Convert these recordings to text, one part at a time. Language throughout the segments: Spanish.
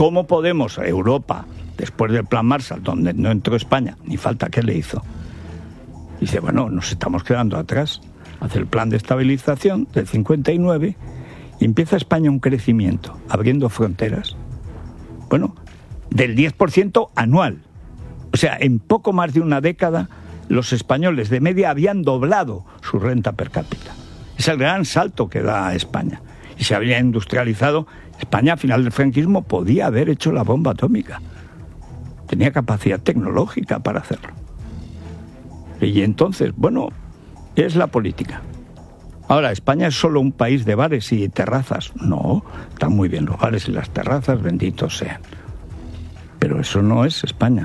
¿cómo podemos, Europa, después del Plan Marshall, donde no entró España, ni falta que le hizo? Dice, bueno, nos estamos quedando atrás. Hace el plan de estabilización del 59 y empieza España un crecimiento, abriendo fronteras, bueno, del 10% anual. O sea, en poco más de una década, los españoles de media habían doblado su renta per cápita. Es el gran salto que da España. Y se habría industrializado. España, a final del franquismo, podía haber hecho la bomba atómica. Tenía capacidad tecnológica para hacerlo. Y entonces, bueno, es la política. Ahora, ¿España es solo un país de bares y terrazas? No, están muy bien los bares y las terrazas, benditos sean. Pero eso no es España.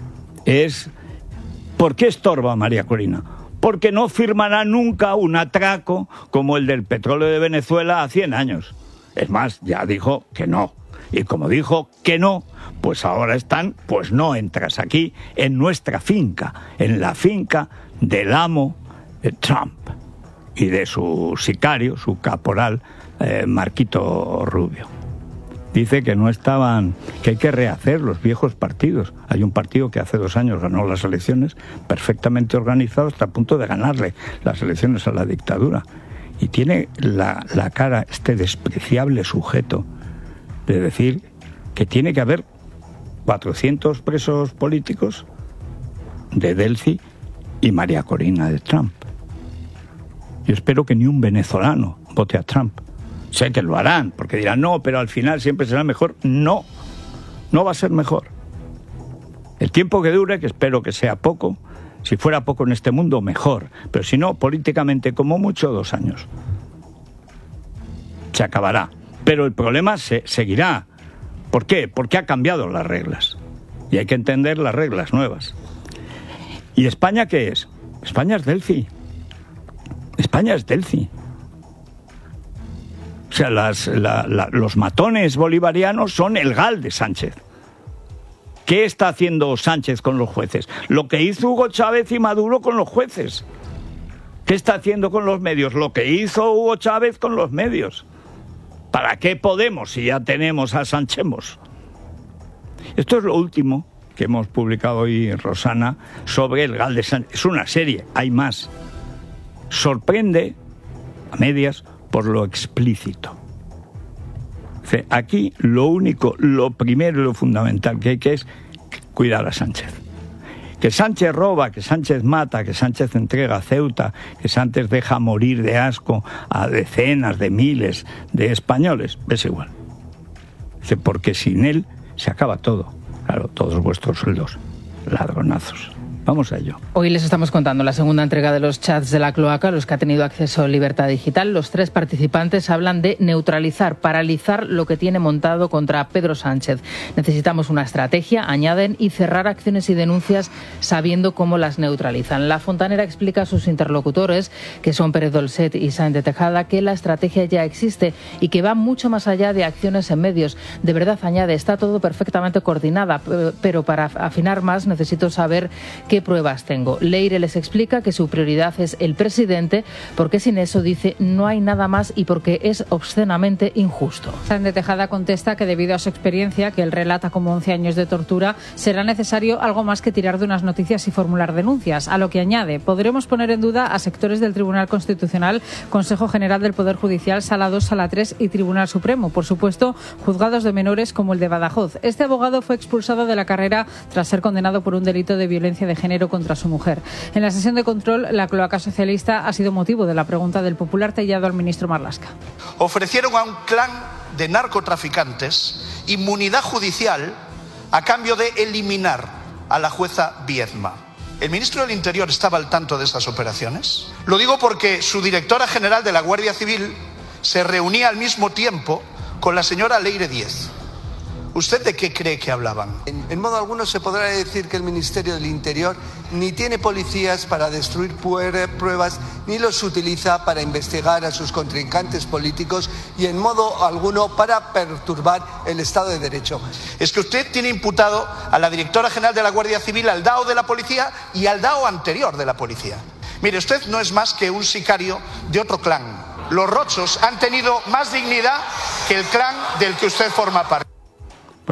¿Por qué estorba María Corina? Porque no firmará nunca un atraco como el del petróleo de Venezuela a 100 años. Es más, ya dijo que no. Y como dijo que no, pues ahora están, pues no entras aquí, en nuestra finca, en la finca del amo Trump y de su sicario, su caporal, Marquito Rubio. Dice que no estaban, que hay que rehacer los viejos partidos. Hay un partido que hace 2 años ganó las elecciones, perfectamente organizado, hasta a punto de ganarle las elecciones a la dictadura. Y tiene la cara, este despreciable sujeto, de decir que tiene que haber 400 presos políticos de Delcy y María Corina de Trump. Yo espero que ni un venezolano vote a Trump. Sé que lo harán, porque dirán, no, pero al final siempre será mejor. No, no va a ser mejor. El tiempo que dure, que espero que sea poco, si fuera poco en este mundo, mejor. Pero si no, políticamente, como mucho, 2 años. Se acabará. Pero el problema seguirá. ¿Por qué? Porque ha cambiado las reglas. Y hay que entender las reglas nuevas. ¿Y España qué es? España es Delcy. España es Delcy. O sea, los matones bolivarianos son el GAL de Sánchez. ¿Qué está haciendo Sánchez con los jueces? Lo que hizo Hugo Chávez y Maduro con los jueces. ¿Qué está haciendo con los medios? Lo que hizo Hugo Chávez con los medios. ¿Para qué Podemos si ya tenemos a Sanchemos? Esto es lo último que hemos publicado hoy, Rosana, sobre el GAL de Sánchez. Es una serie, hay más. Sorprende, a medias, por lo explícito. Aquí lo primero y lo fundamental que hay que es cuidar a Sánchez. Que Sánchez roba, que Sánchez mata, que Sánchez entrega a Ceuta, que Sánchez deja morir de asco a decenas de miles de españoles, es igual. Porque sin él se acaba todo. Claro, todos vuestros sueldos, ladronazos. Vamos a ello. Hoy les estamos contando la segunda entrega de los chats de la cloaca, los que ha tenido acceso a Libertad Digital. Los 3 participantes hablan de neutralizar, paralizar lo que tiene montado contra Pedro Sánchez. Necesitamos una estrategia, añaden, y cerrar acciones y denuncias sabiendo cómo las neutralizan. La Fontanera explica a sus interlocutores, que son Pérez Dolcet y Sáenz de Tejada, que la estrategia ya existe y que va mucho más allá de acciones en medios. De verdad, añade, está todo perfectamente coordinada, pero para afinar más necesito saber qué pruebas tengo. Leire les explica que su prioridad es el presidente, porque sin eso, dice, no hay nada más y porque es obscenamente injusto. Sáenz de Tejada contesta que debido a su experiencia, que él relata como 11 años de tortura, será necesario algo más que tirar de unas noticias y formular denuncias, a lo que añade, podremos poner en duda a sectores del Tribunal Constitucional, Consejo General del Poder Judicial, Sala 2, Sala 3 y Tribunal Supremo, por supuesto, juzgados de menores como el de Badajoz. Este abogado fue expulsado de la carrera tras ser condenado por un delito de violencia de género contra su mujer. En la sesión de control, la cloaca socialista ha sido motivo de la pregunta del popular Tellado al ministro Marlaska. Ofrecieron a un clan de narcotraficantes inmunidad judicial a cambio de eliminar a la jueza Viedma. ¿El ministro del Interior estaba al tanto de estas operaciones? Lo digo porque su directora general de la Guardia Civil se reunía al mismo tiempo con la señora Leire Díez. ¿Usted de qué cree que hablaban? En modo alguno se podrá decir que el Ministerio del Interior ni tiene policías para destruir pruebas, ni los utiliza para investigar a sus contrincantes políticos y en modo alguno para perturbar el Estado de Derecho. Es que usted tiene imputado a la directora general de la Guardia Civil, al DAO de la policía y al DAO anterior de la policía. Mire, usted no es más que un sicario de otro clan. Los rochos han tenido más dignidad que el clan del que usted forma parte.